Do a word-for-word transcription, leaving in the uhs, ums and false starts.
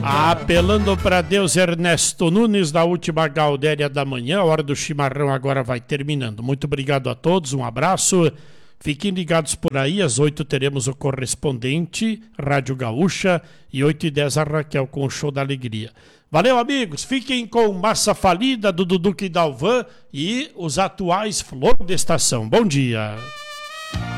Apelando para Deus, Ernesto Nunes, da última Gaudéria da manhã. A hora do chimarrão agora vai terminando. Muito obrigado a todos, um abraço. Fiquem ligados por aí, às oito teremos o correspondente, Rádio Gaúcha, e oito e dez a Raquel com o Show da Alegria. Valeu, amigos, fiquem com Massa Falida, do Duduque e Dalvan e os atuais Flor de Estação. Bom dia.